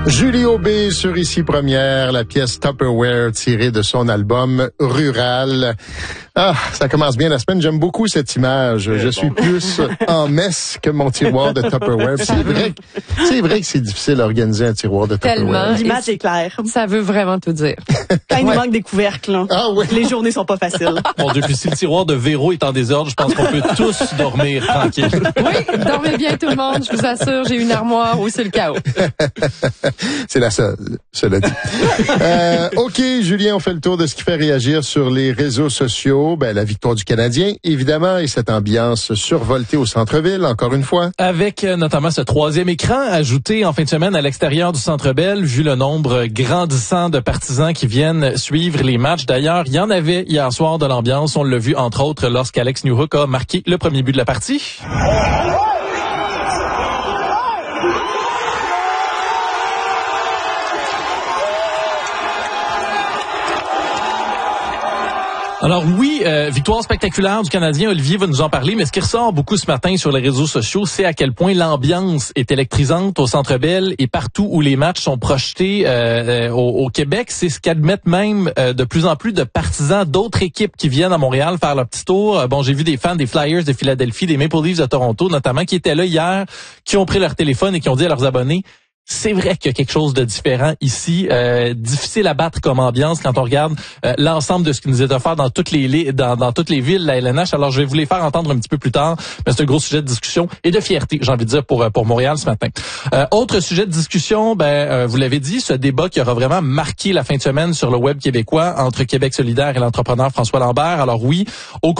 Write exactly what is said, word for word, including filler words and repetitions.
Julie Aubé sur Ici Première, la pièce Tupperware tirée de son album Rural. Ah, ça commence bien la semaine. J'aime beaucoup cette image. Je suis plus en messe que mon tiroir de Tupperware. C'est vrai, c'est vrai que c'est difficile d'organiser un tiroir de Tupperware. Tellement. L'image est claire. Ça veut vraiment tout dire. Quand il nous Ouais. manque des couvercles, là, Ah oui. les journées sont pas faciles. Mon Dieu, puis si le tiroir de Véro est en désordre, je pense qu'on peut tous dormir tranquille. Oui, dormez bien tout le monde. Je vous assure, j'ai une armoire où c'est le chaos. C'est la seule, cela dit. euh, OK, Julien, on fait le tour de ce qui fait réagir sur les réseaux sociaux. Ben, la victoire du Canadien, évidemment, et cette ambiance survoltée au centre-ville, encore une fois. Avec euh, notamment ce troisième écran ajouté en fin de semaine à l'extérieur du Centre Bell, vu le nombre grandissant de partisans qui viennent suivre les matchs. D'ailleurs, il y en avait hier soir de l'ambiance. On l'a vu, entre autres, lorsqu'Alex Newhook a marqué le premier but de la partie. Alors oui, euh, victoire spectaculaire du Canadien. Olivier va nous en parler, mais ce qui ressort beaucoup ce matin sur les réseaux sociaux, c'est à quel point l'ambiance est électrisante au Centre Bell et partout où les matchs sont projetés euh, au, au Québec. C'est ce qu'admettent même euh, de plus en plus de partisans d'autres équipes qui viennent à Montréal faire leur petit tour. Euh, bon, j'ai vu des fans des Flyers de Philadelphie, des Maple Leafs de Toronto notamment, qui étaient là hier, qui ont pris leur téléphone et qui ont dit à leurs abonnés: c'est vrai qu'il y a quelque chose de différent ici, euh, difficile à battre comme ambiance quand on regarde euh, l'ensemble de ce qui nous est offert dans toutes les li- dans, dans toutes les villes, la L N H. Alors je vais vous les faire entendre un petit peu plus tard, mais c'est un gros sujet de discussion et de fierté, j'ai envie de dire, pour pour Montréal ce matin. Euh, autre sujet de discussion, ben euh, vous l'avez dit, ce débat qui aura vraiment marqué la fin de semaine sur le web québécois entre Québec solidaire et l'entrepreneur François Lambert. Alors oui, au